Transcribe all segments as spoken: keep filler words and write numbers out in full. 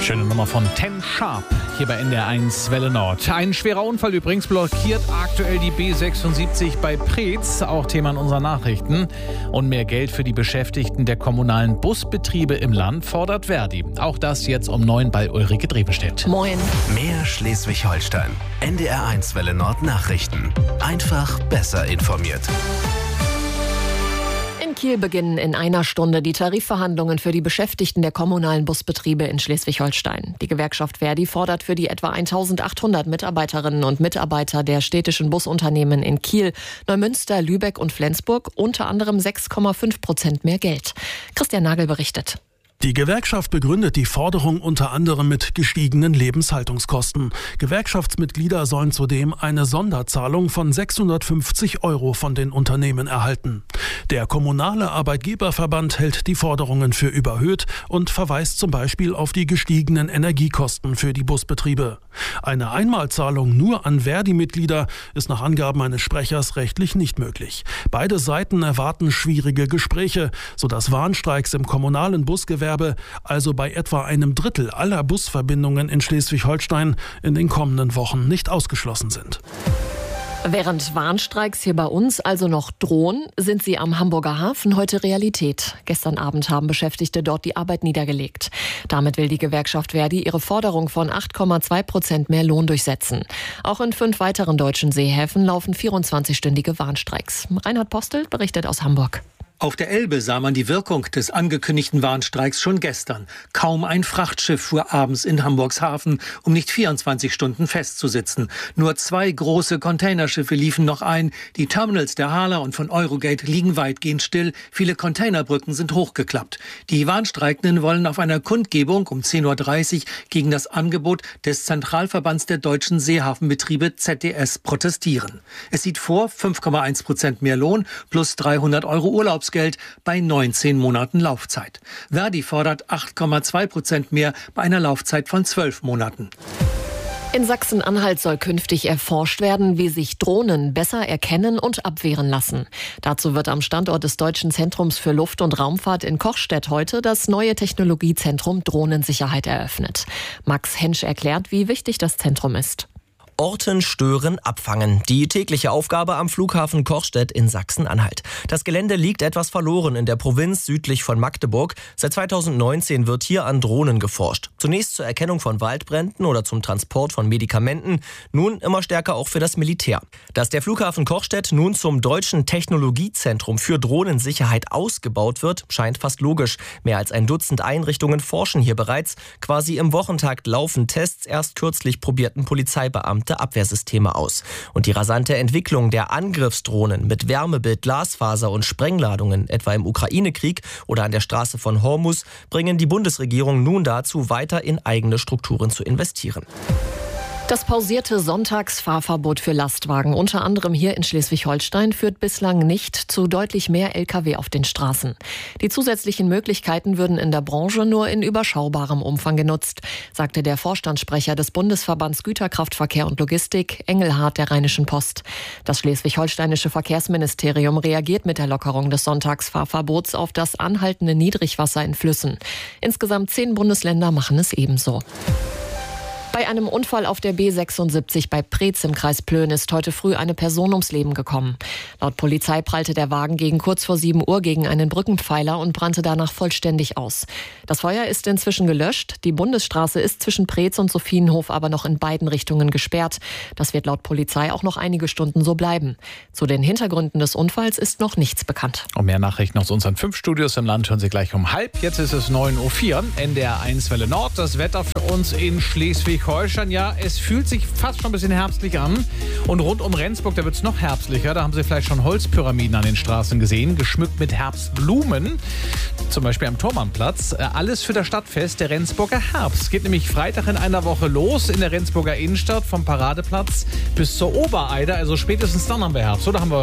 Schöne Nummer von Ten Sharp hier bei N D R eins Welle Nord. Ein schwerer Unfall übrigens blockiert aktuell die B sechsundsiebzig bei Preetz, auch Thema in unseren Nachrichten. Und mehr Geld für die Beschäftigten der kommunalen Busbetriebe im Land fordert Verdi. Auch das jetzt um neun bei Ulrike Drehbestedt. Moin. Mehr Schleswig-Holstein. N D R eins Welle Nord Nachrichten. Einfach besser informiert. In Kiel beginnen in einer Stunde die Tarifverhandlungen für die Beschäftigten der kommunalen Busbetriebe in Schleswig-Holstein. Die Gewerkschaft Verdi fordert für die etwa eintausendachthundert Mitarbeiterinnen und Mitarbeiter der städtischen Busunternehmen in Kiel, Neumünster, Lübeck und Flensburg unter anderem sechs Komma fünf Prozent mehr Geld. Christian Nagel berichtet. Die Gewerkschaft begründet die Forderung unter anderem mit gestiegenen Lebenshaltungskosten. Gewerkschaftsmitglieder sollen zudem eine Sonderzahlung von sechshundertfünfzig Euro von den Unternehmen erhalten. Der kommunale Arbeitgeberverband hält die Forderungen für überhöht und verweist zum Beispiel auf die gestiegenen Energiekosten für die Busbetriebe. Eine Einmalzahlung nur an Verdi-Mitglieder ist nach Angaben eines Sprechers rechtlich nicht möglich. Beide Seiten erwarten schwierige Gespräche, sodass Warnstreiks im kommunalen Busgewerbe, also bei etwa einem Drittel aller Busverbindungen in Schleswig-Holstein, in den kommenden Wochen nicht ausgeschlossen sind. Während Warnstreiks hier bei uns also noch drohen, sind sie am Hamburger Hafen heute Realität. Gestern Abend haben Beschäftigte dort die Arbeit niedergelegt. Damit will die Gewerkschaft Verdi ihre Forderung von acht Komma zwei Prozent mehr Lohn durchsetzen. Auch in fünf weiteren deutschen Seehäfen laufen vierundzwanzigstündige Warnstreiks. Reinhard Postel berichtet aus Hamburg. Auf der Elbe sah man die Wirkung des angekündigten Warnstreiks schon gestern. Kaum ein Frachtschiff fuhr abends in Hamburgs Hafen, um nicht vierundzwanzig Stunden festzusitzen. Nur zwei große Containerschiffe liefen noch ein. Die Terminals der Hala und von Eurogate liegen weitgehend still. Viele Containerbrücken sind hochgeklappt. Die Warnstreikenden wollen auf einer Kundgebung um zehn Uhr dreißig gegen das Angebot des Zentralverbands der deutschen Seehafenbetriebe Z D S protestieren. Es sieht vor fünf Komma eins Prozent mehr Lohn plus dreihundert Euro Urlaubsgeld bei neunzehn Monaten Laufzeit. Verdi fordert acht Komma zwei Prozent mehr bei einer Laufzeit von zwölf Monaten. In Sachsen-Anhalt soll künftig erforscht werden, wie sich Drohnen besser erkennen und abwehren lassen. Dazu wird am Standort des Deutschen Zentrums für Luft- und Raumfahrt in Kochstedt heute das neue Technologiezentrum Drohnensicherheit eröffnet. Max Hensch erklärt, wie wichtig das Zentrum ist. Orten, stören, abfangen. Die tägliche Aufgabe am Flughafen Kochstedt in Sachsen-Anhalt. Das Gelände liegt etwas verloren in der Provinz südlich von Magdeburg. Seit zweitausendneunzehn wird hier an Drohnen geforscht. Zunächst zur Erkennung von Waldbränden oder zum Transport von Medikamenten. Nun immer stärker auch für das Militär. Dass der Flughafen Kochstedt nun zum Deutschen Technologiezentrum für Drohnensicherheit ausgebaut wird, scheint fast logisch. Mehr als ein Dutzend Einrichtungen forschen hier bereits. Quasi im Wochentakt laufen Tests. Erst kürzlich probierten Polizeibeamte Abwehrsysteme aus. Und die rasante Entwicklung der Angriffsdrohnen mit Wärmebild, Glasfaser und Sprengladungen, etwa im Ukraine-Krieg oder an der Straße von Hormuz, bringen die Bundesregierung nun dazu, weiter in eigene Strukturen zu investieren. Das pausierte Sonntagsfahrverbot für Lastwagen, unter anderem hier in Schleswig-Holstein, führt bislang nicht zu deutlich mehr L K W auf den Straßen. Die zusätzlichen Möglichkeiten würden in der Branche nur in überschaubarem Umfang genutzt, sagte der Vorstandssprecher des Bundesverbands Güterkraftverkehr und Logistik, Engelhardt der Rheinischen Post. Das schleswig-holsteinische Verkehrsministerium reagiert mit der Lockerung des Sonntagsfahrverbots auf das anhaltende Niedrigwasser in Flüssen. Insgesamt zehn Bundesländer machen es ebenso. Bei einem Unfall auf der B sechsundsiebzig bei Preetz im Kreis Plön ist heute früh eine Person ums Leben gekommen. Laut Polizei prallte der Wagen gegen kurz vor sieben Uhr gegen einen Brückenpfeiler und brannte danach vollständig aus. Das Feuer ist inzwischen gelöscht. Die Bundesstraße ist zwischen Preetz und Sophienhof aber noch in beiden Richtungen gesperrt. Das wird laut Polizei auch noch einige Stunden so bleiben. Zu den Hintergründen des Unfalls ist noch nichts bekannt. Und mehr Nachrichten aus unseren fünf Studios im Land hören Sie gleich um halb. Jetzt ist es neun Uhr vier, N D R eins Welle Nord. Das Wetter für uns in Schleswig-Holstein. Ja, es fühlt sich fast schon ein bisschen herbstlich an. Und rund um Rendsburg, da wird es noch herbstlicher. Da haben Sie vielleicht schon Holzpyramiden an den Straßen gesehen, geschmückt mit Herbstblumen. Zum Beispiel am Thormannplatz. Alles für das Stadtfest der Rendsburger Herbst. Geht nämlich Freitag in einer Woche los in der Rendsburger Innenstadt vom Paradeplatz bis zur Obereide. Also spätestens dann haben wir Herbst. Oder haben wir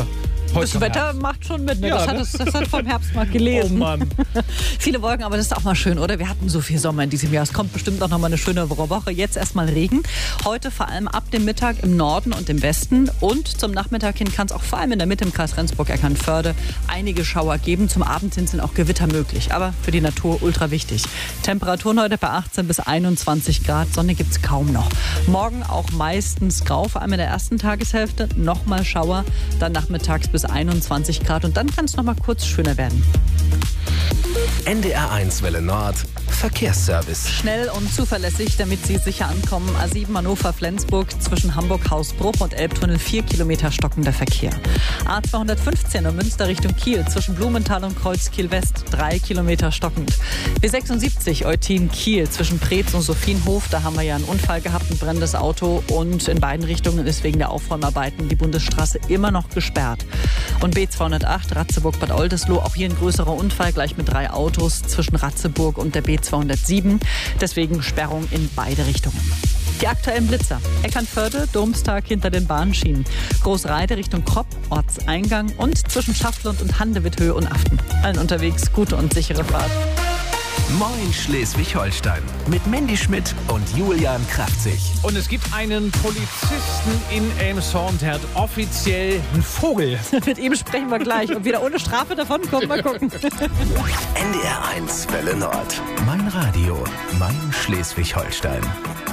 Das Wetter macht schon mit. Ne? Ja, das, ne? hat es, das hat vom Herbst mal gelesen. Oh Mann. Viele Wolken, aber das ist auch mal schön, oder? Wir hatten so viel Sommer in diesem Jahr. Es kommt bestimmt auch noch mal eine schöne Woche. Jetzt erstmal Regen. Heute vor allem ab dem Mittag im Norden und im Westen. Und zum Nachmittag hin kann es auch vor allem in der Mitte im Kreis Rendsburg-Eckernförde einige Schauer geben. Zum Abend hin sind auch Gewitter möglich. Aber für die Natur ultra wichtig. Temperaturen heute bei achtzehn bis einundzwanzig Grad. Sonne gibt es kaum noch. Morgen auch meistens grau, vor allem in der ersten Tageshälfte. Nochmal Schauer. Dann nachmittags bis einundzwanzig Grad. Und dann kann es noch mal kurz schöner werden. N D R eins Welle Nord. Verkehrsservice. Schnell und zuverlässig, damit Sie sicher ankommen. A sieben Hannover-Flensburg zwischen Hamburg-Hausbruch und Elbtunnel vier Kilometer stockender Verkehr. A zweihundertfünfzehn in Münster Richtung Kiel zwischen Blumenthal und Kreuzkiel-West drei Kilometer stockend. B sechsundsiebzig Eutin-Kiel zwischen Preetz und Sophienhof. Da haben wir ja einen Unfall gehabt, ein brennendes Auto. Und in beiden Richtungen ist wegen der Aufräumarbeiten die Bundesstraße immer noch gesperrt. Und B zweihundertacht Ratzeburg-Bad Oldesloe. Auch hier ein größerer Unfall, gleich mit drei Autos zwischen Ratzeburg und der B zweihundertsieben. Deswegen Sperrung in beide Richtungen. Die aktuellen Blitzer. Eckernförde, Domstag hinter den Bahnschienen. Großreide Richtung Kropp, Ortseingang und zwischen Schaflund und Handewitt, Höhe und Aften. Allen unterwegs gute und sichere Fahrt. Moin Schleswig-Holstein mit Mandy Schmidt und Julian Kraftzig. Und es gibt einen Polizisten in Elmshorn, der hat offiziell einen Vogel. Mit ihm sprechen wir gleich. Und wieder ohne Strafe davonkommen. Mal gucken. N D R eins Welle Nord. Mein Radio, mein Schleswig-Holstein.